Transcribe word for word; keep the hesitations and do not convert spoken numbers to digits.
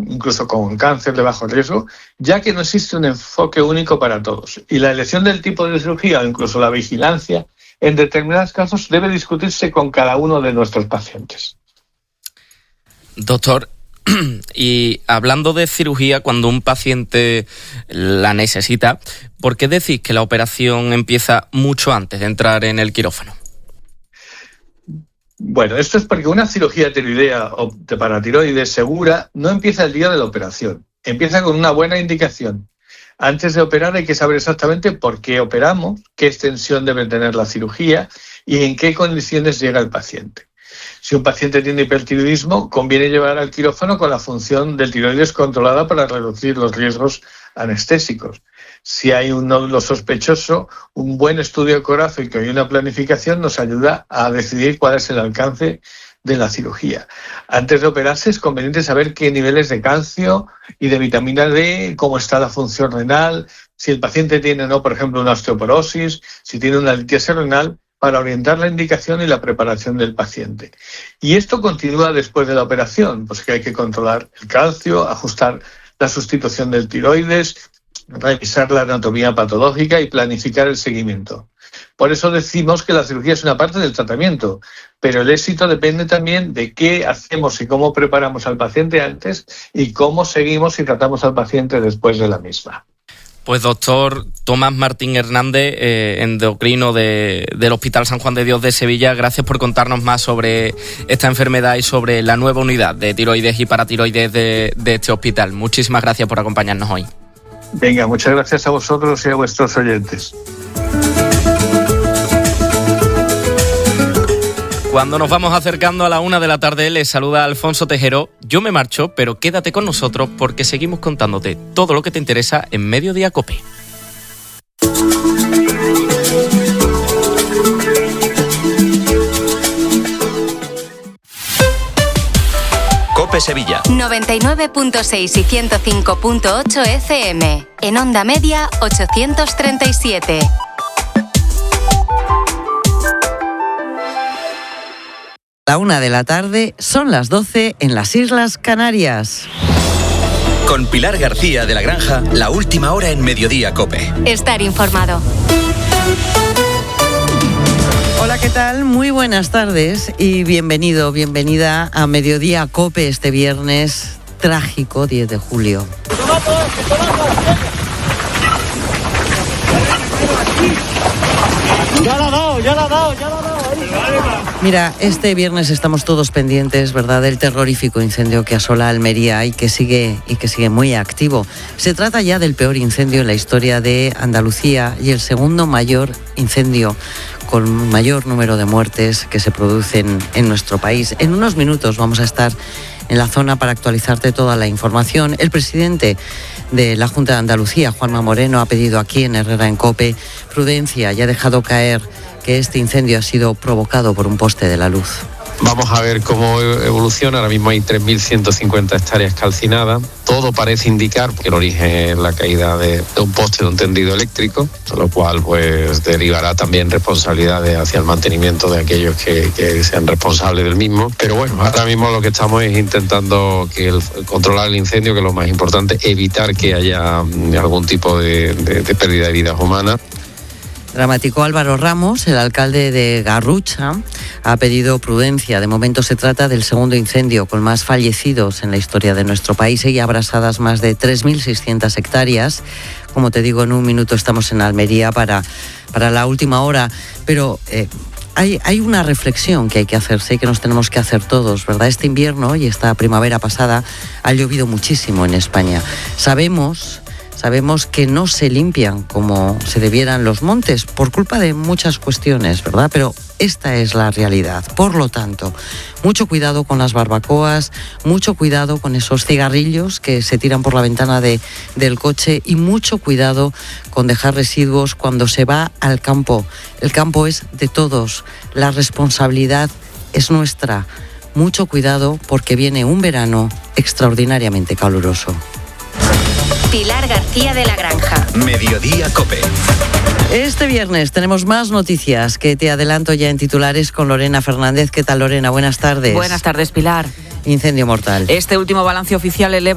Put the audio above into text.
incluso con cáncer de bajo riesgo, ya que no existe un enfoque único para todos. Y la elección del tipo de cirugía o incluso la vigilancia en determinados casos debe discutirse con cada uno de nuestros pacientes. Doctor, y hablando de cirugía, cuando un paciente la necesita, ¿por qué decís que la operación empieza mucho antes de entrar en el quirófano? Bueno, esto es porque una cirugía tiroidea o de paratiroides segura no empieza el día de la operación. Empieza con una buena indicación. Antes de operar hay que saber exactamente por qué operamos, qué extensión debe tener la cirugía y en qué condiciones llega el paciente. Si un paciente tiene hipertiroidismo, conviene llevar al quirófano con la función del tiroides controlada para reducir los riesgos anestésicos. Si hay un nódulo sospechoso, un buen estudio ecográfico y una planificación nos ayuda a decidir cuál es el alcance de la cirugía. Antes de operarse es conveniente saber qué niveles de calcio y de vitamina D, cómo está la función renal, si el paciente tiene o no, por ejemplo, una osteoporosis, si tiene una litiasis renal, para orientar la indicación y la preparación del paciente. Y esto continúa después de la operación, pues que hay que controlar el calcio, ajustar la sustitución del tiroides, revisar la anatomía patológica y planificar el seguimiento. Por eso decimos que la cirugía es una parte del tratamiento, pero el éxito depende también de qué hacemos y cómo preparamos al paciente antes y cómo seguimos y tratamos al paciente después de la misma. Pues doctor Tomás Martín Hernández, eh, endocrino de, del Hospital San Juan de Dios de Sevilla, gracias por contarnos más sobre esta enfermedad y sobre la nueva unidad de tiroides y paratiroides de, de este hospital. Muchísimas gracias por acompañarnos hoy. Venga, muchas gracias a vosotros y a vuestros oyentes. Cuando nos vamos acercando a la una de la tarde, les saluda Alfonso Tejero. Yo me marcho, pero quédate con nosotros porque seguimos contándote todo lo que te interesa en Mediodía COPE. COPE Sevilla. noventa y nueve punto seis y ciento cinco punto ocho F M. En onda media, ochocientos treinta y siete. La una de la tarde, son las doce en las Islas Canarias. Con Pilar García de la Granja, la última hora en Mediodía COPE. Estar informado. Hola, ¿qué tal? Muy buenas tardes y bienvenido, bienvenida a Mediodía COPE este viernes trágico diez de julio. Ya la ha dado, ya la ha dado, ya la ha dado. Mira, este viernes estamos todos pendientes, ¿verdad?, del terrorífico incendio que asola Almería y que sigue y que sigue muy activo. Se trata ya del peor incendio en la historia de Andalucía y el segundo mayor incendio con mayor número de muertes que se producen en nuestro país. En unos minutos vamos a estar en la zona para actualizarte toda la información. El presidente de la Junta de Andalucía, Juanma Moreno, ha pedido aquí en Herrera en COPE prudencia y ha dejado caer que este incendio ha sido provocado por un poste de la luz. Vamos a ver cómo evoluciona. Ahora mismo hay tres mil ciento cincuenta hectáreas calcinadas. Todo parece indicar que el origen es la caída de, de un poste de un tendido eléctrico, lo cual pues derivará también responsabilidades hacia el mantenimiento de aquellos que, que sean responsables del mismo. Pero bueno, ahora mismo lo que estamos es intentando que el, controlar el incendio, que es lo más importante, evitar que haya algún tipo de, de, de pérdida de vidas humanas. Dramático. Álvaro Ramos, el alcalde de Garrucha, ha pedido prudencia. De momento se trata del segundo incendio con más fallecidos en la historia de nuestro país y abrasadas más de tres mil seiscientas hectáreas. Como te digo, en un minuto estamos en Almería para, para la última hora. Pero eh, hay, hay una reflexión que hay que hacerse y que nos tenemos que hacer todos, ¿verdad? Este invierno y esta primavera pasada ha llovido muchísimo en España. Sabemos... Sabemos que no se limpian como se debieran los montes por culpa de muchas cuestiones, ¿verdad? Pero esta es la realidad. Por lo tanto, mucho cuidado con las barbacoas, mucho cuidado con esos cigarrillos que se tiran por la ventana de, del coche y mucho cuidado con dejar residuos cuando se va al campo. El campo es de todos, la responsabilidad es nuestra. Mucho cuidado porque viene un verano extraordinariamente caluroso. Pilar García de la Granja. Mediodía COPE. Este viernes tenemos más noticias que te adelanto ya en titulares con Lorena Fernández. ¿Qué tal, Lorena? Buenas tardes. Buenas tardes, Pilar. Incendio mortal. Este último balance oficial eleva